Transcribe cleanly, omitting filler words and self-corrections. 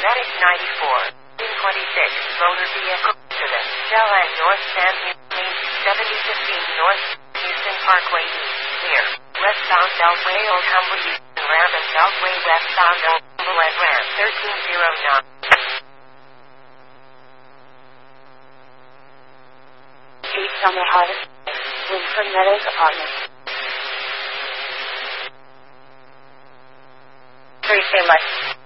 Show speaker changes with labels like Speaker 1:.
Speaker 1: Medic 94. 26. Motor vehicle accident. Shell and North San Houston 7015 North Houston Parkway East. Clear. Westbound Beltway Old Humble Houston Ram and Beltway westbound Old Humble and Ram 1309. East Summer Harvest. Winford Meadows Apartment. 3 Left.